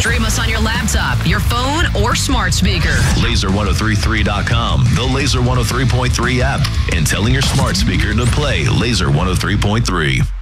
Stream us on your laptop, your phone, or smart speaker. Laser1033.com, the Laser 103.3 app, and telling your smart speaker to play Laser 103.3.